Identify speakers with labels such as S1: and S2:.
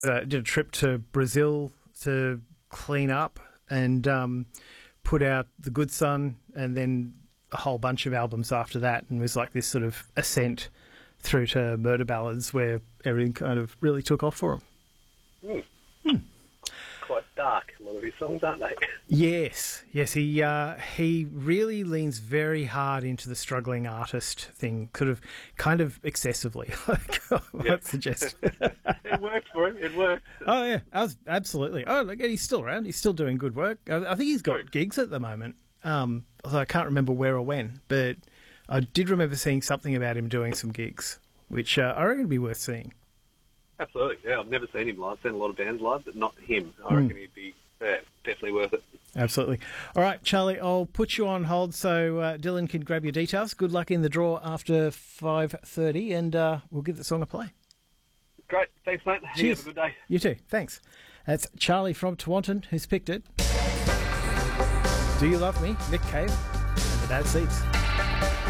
S1: did a trip to Brazil to clean up and put out The Good Son, and then a whole bunch of albums after that, and was like this sort of ascent through to Murder Ballads where everything kind of really took off for him.
S2: Quite dark, a lot of his songs, aren't they?
S1: Yes, he really leans very hard into the struggling artist thing, kind of excessively. I'd suggest.
S2: It worked for him. It worked.
S1: Oh yeah, absolutely. Oh, look, he's still around. He's still doing good work. I think he's got gigs at the moment. Although I can't remember where or when, but I did remember seeing something about him doing some gigs, which I reckon would be worth seeing.
S2: Absolutely, yeah. I've never seen him live. I've seen a lot of bands live, but not him. I reckon he'd be definitely worth it.
S1: Absolutely. All right, Charlie, I'll put you on hold so Dylan can grab your details. Good luck in the draw after 5:30, and we'll give the song a play.
S2: Great. Thanks, mate.
S1: Cheers.
S2: You have a good day.
S1: You too. Thanks. That's Charlie from Tewantin who's picked it. Do You Love Me? Nick Cave and the Bad Seeds.